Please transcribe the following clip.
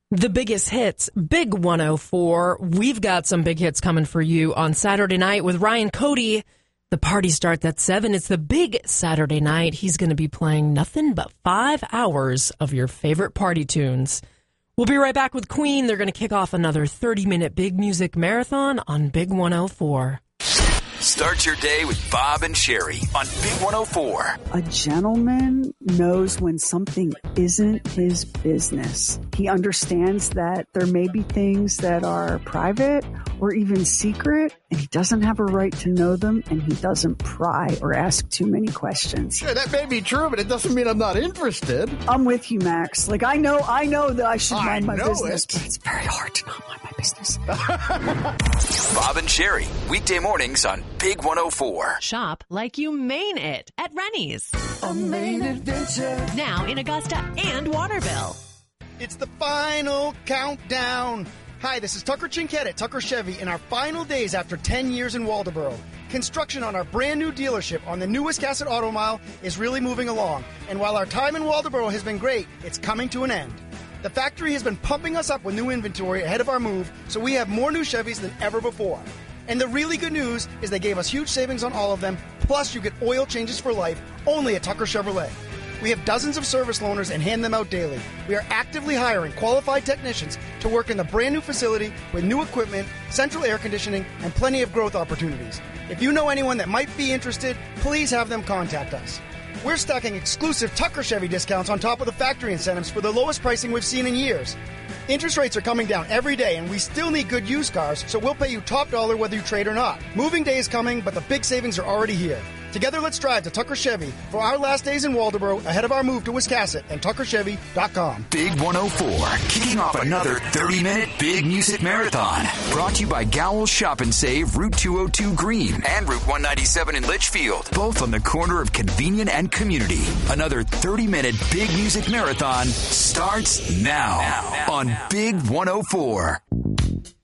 The biggest hits, Big 104. We've got some big hits coming for you on Saturday night with Ryan Cody. The party starts at 7. It's the big Saturday night. He's going to be playing nothing but 5 hours of your favorite party tunes. We'll be right back with Queen. They're going to kick off another 30-minute big music marathon on Big 104. Start your day with Bob and Sherry on Big 104. A gentleman knows when something isn't his business. He understands that there may be things that are private or even secret, and he doesn't have a right to know them, and he doesn't pry or ask too many questions. Sure, that may be true, but it doesn't mean I'm not interested. I'm with you, Max. Like, I know that I should mind my business, but it's very hard to not mind my business. Bob and Sherry, weekday mornings on Big 104. Shop like you mean it at Rennie's. A main adventure. Now in Augusta and Waterville. It's the final countdown. Hi, this is Tucker Chinquette at Tucker Chevy in our final days after 10 years in Waldoboro. Construction on our brand new dealership on the new Wiscasset Auto Mile is really moving along. And while our time in Waldoboro has been great, it's coming to an end. The factory has been pumping us up with new inventory ahead of our move, so we have more new Chevys than ever before. And the really good news is they gave us huge savings on all of them, plus you get oil changes for life only at Tucker Chevrolet. We have dozens of service loaners and hand them out daily. We are actively hiring qualified technicians to work in the brand new facility with new equipment, central air conditioning, and plenty of growth opportunities. If you know anyone that might be interested, please have them contact us. We're stacking exclusive Tucker Chevy discounts on top of the factory incentives for the lowest pricing we've seen in years. Interest rates are coming down every day, and we still need good used cars, so we'll pay you top dollar whether you trade or not. Moving day is coming, but the big savings are already here. Together, let's drive to Tucker Chevy for our last days in Waldoboro ahead of our move to Wiscasset and TuckerChevy.com. Big 104, kicking off another 30-minute big music marathon. Brought to you by Gowell's Shop and Save, Route 202 Green and Route 197 in Litchfield. Both on the corner of Convenient and Community. Another 30-minute big music marathon starts now on Big 104.